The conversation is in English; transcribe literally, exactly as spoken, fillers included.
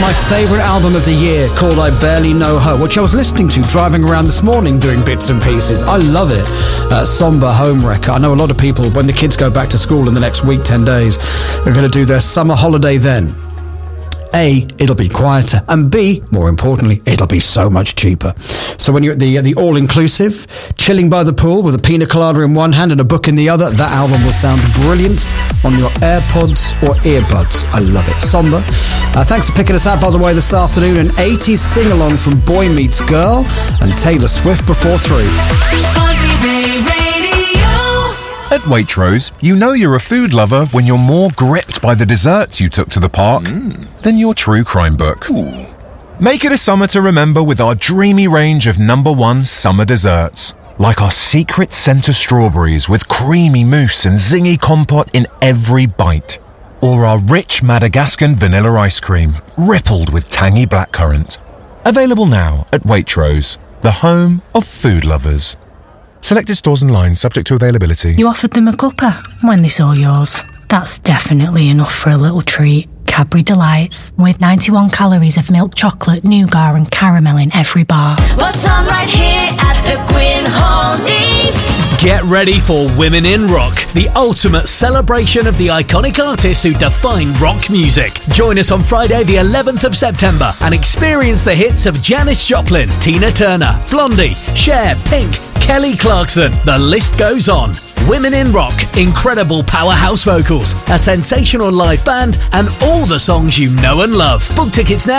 my favourite album of the year, called I Barely Know Her, which I was listening to driving around this morning doing bits and pieces. I love it. Uh, somber home wrecker. I know a lot of people, when the kids go back to school in the next week, ten days, are going to do their summer holiday then. A, it'll be quieter, and B, more importantly, it'll be so much cheaper. So when you're at the uh, the all-inclusive, chilling by the pool with a pina colada in one hand and a book in the other, that album will sound brilliant on your AirPods or earbuds. I love it. Somber. Uh, thanks for picking us up, by the way, this afternoon. An eighties sing-along from Boy Meets Girl and Taylor Swift before three. At Waitrose, you know you're a food lover when you're more gripped by the desserts you took to the park mm. than your true crime book. Ooh. Make it a summer to remember with our dreamy range of number one summer desserts, like our secret centre strawberries with creamy mousse and zingy compote in every bite, or our rich Madagascan vanilla ice cream, rippled with tangy blackcurrant. Available now at Waitrose, the home of food lovers. Selected stores and lines subject to availability. You offered them a cuppa when they saw yours. That's definitely enough for a little treat. Cadbury Delights, with ninety-one calories of milk chocolate, nougat and caramel in every bar. What's on right here at the Quinn Honey? Get ready for Women in Rock, the ultimate celebration of the iconic artists who define rock music. Join us on Friday the eleventh of September and experience the hits of Janis Joplin, Tina Turner, Blondie, Cher, Pink, Kelly Clarkson. The list goes on. Women in Rock, incredible powerhouse vocals, a sensational live band, and all the songs you know and love. Book tickets now